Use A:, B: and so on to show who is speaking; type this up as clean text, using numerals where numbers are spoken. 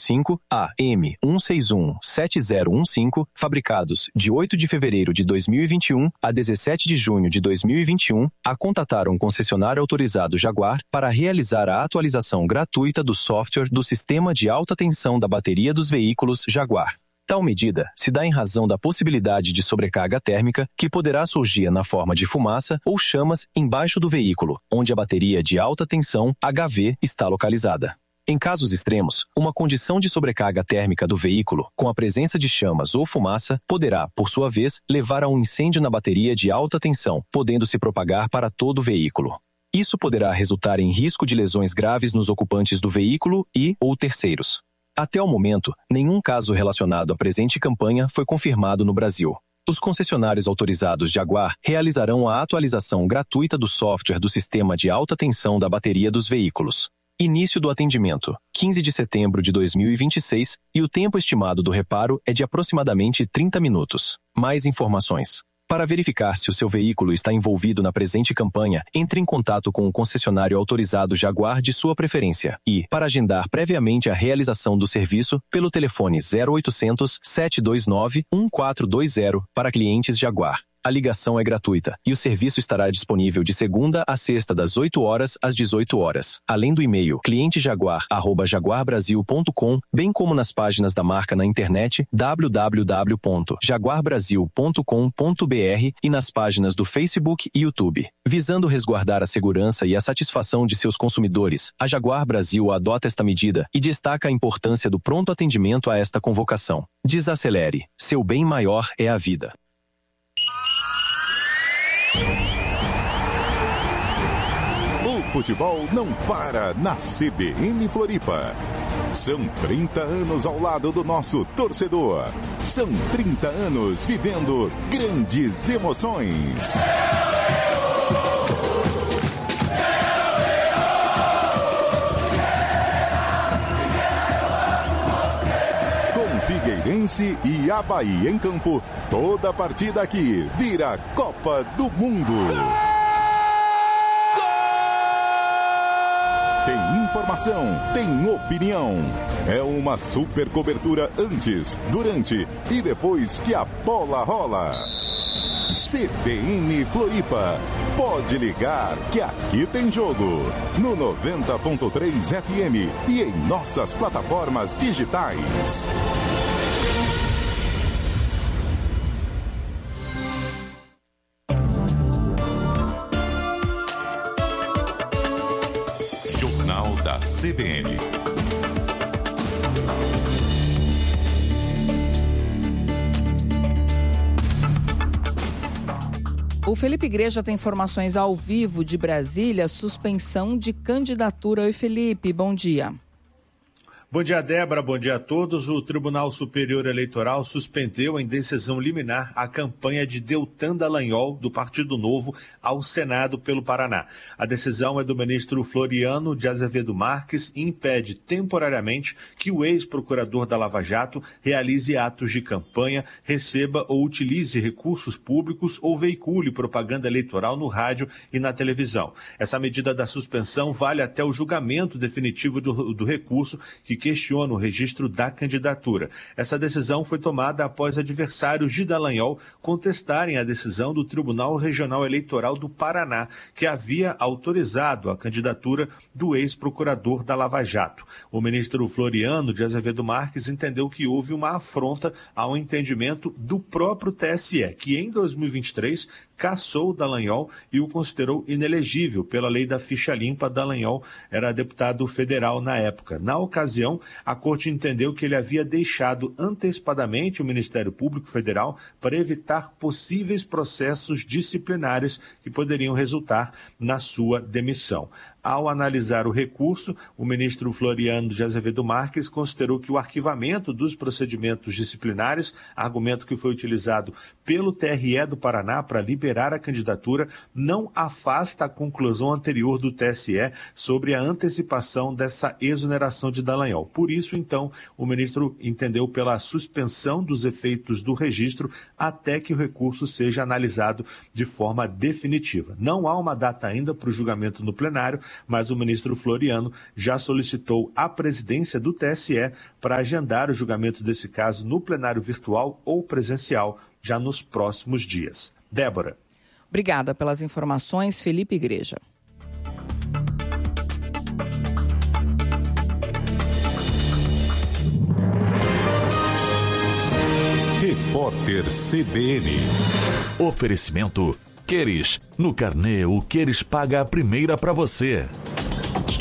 A: 05 AM 1617015, fabricados de 8 de fevereiro de 2021 a 17 de junho de 2021, a contataram um concessionário autorizado Jaguar para realizar a atualização gratuita do software do sistema de alta tensão da bateria dos veículos Jaguar. Tal medida se dá em razão da possibilidade de sobrecarga térmica que poderá surgir na forma de fumaça ou chamas embaixo do veículo, onde a bateria de alta tensão HV está localizada. Em casos extremos, uma condição de sobrecarga térmica do veículo, com a presença de chamas ou fumaça, poderá, por sua vez, levar a um incêndio na bateria de alta tensão, podendo se propagar para todo o veículo. Isso poderá resultar em risco de lesões graves nos ocupantes do veículo ou terceiros. Até o momento, nenhum caso relacionado à presente campanha foi confirmado no Brasil. Os concessionários autorizados Jaguar realizarão a atualização gratuita do software do sistema de alta tensão da bateria dos veículos. Início do atendimento, 15 de setembro de 2026, e o tempo estimado do reparo é de aproximadamente 30 minutos. Mais informações. Para verificar se o seu veículo está envolvido na presente campanha, entre em contato com o concessionário autorizado Jaguar de sua preferência e, para agendar previamente a realização do serviço, pelo telefone 0800 729 1420 para clientes Jaguar. A ligação é gratuita e o serviço estará disponível de segunda a sexta das 8 horas às 18 horas, além do e-mail clientejaguar@jaguarbrasil.com, bem como nas páginas da marca na internet www.jaguarbrasil.com.br e nas páginas do Facebook e YouTube. Visando resguardar a segurança e a satisfação de seus consumidores, a Jaguar Brasil adota esta medida e destaca a importância do pronto atendimento a esta convocação. Desacelere. Seu bem maior é a vida.
B: O futebol não para na CBN Floripa. São 30 anos ao lado do nosso torcedor. São 30 anos vivendo grandes emoções. Com Figueirense e Avaí em campo, toda partida aqui vira Copa do Mundo. Tem informação, tem opinião. É uma super cobertura antes, durante e depois que a bola rola. CBN Floripa. Pode ligar que aqui tem jogo. No 90.3 FM e em nossas plataformas digitais. Da CBN.
C: O Felipe Igreja tem informações ao vivo de Brasília, suspensão de candidatura. Oi, Felipe, bom dia.
D: Bom dia, Débora. Bom dia a todos. O Tribunal Superior Eleitoral suspendeu em decisão liminar a campanha de Deltan Dallagnol, do Partido Novo, ao Senado pelo Paraná. A decisão é do ministro Floriano de Azevedo Marques e impede temporariamente que o ex-procurador da Lava Jato realize atos de campanha, receba ou utilize recursos públicos ou veicule propaganda eleitoral no rádio e na televisão. Essa medida da suspensão vale até o julgamento definitivo do recurso que questiona o registro da candidatura. Essa decisão foi tomada após adversários de Dallagnol contestarem a decisão do Tribunal Regional Eleitoral do Paraná, que havia autorizado a candidatura do ex-procurador da Lava Jato. O ministro Floriano de Azevedo Marques entendeu que houve uma afronta ao entendimento do próprio TSE, que em 2023 cassou Dallagnol e o considerou inelegível pela lei da ficha limpa. Dallagnol era deputado federal na época. Na ocasião, a corte entendeu que ele havia deixado antecipadamente o Ministério Público Federal para evitar possíveis processos disciplinares que poderiam resultar na sua demissão. Ao analisar o recurso, o ministro Floriano de Azevedo Marques considerou que o arquivamento dos procedimentos disciplinares, argumento que foi utilizado pelo TRE do Paraná para liberar a candidatura, não afasta a conclusão anterior do TSE sobre a antecipação dessa exoneração de Dallagnol. Por isso, então, o ministro entendeu pela suspensão dos efeitos do registro até que o recurso seja analisado de forma definitiva. Não há uma data ainda para o julgamento no plenário, mas o ministro Floriano já solicitou à presidência do TSE para agendar o julgamento desse caso no plenário virtual ou presencial já nos próximos dias. Débora.
C: Obrigada pelas informações, Felipe Igreja.
B: Repórter CBN.
E: Oferecimento Queres. No carnê, o Queres paga a primeira para você.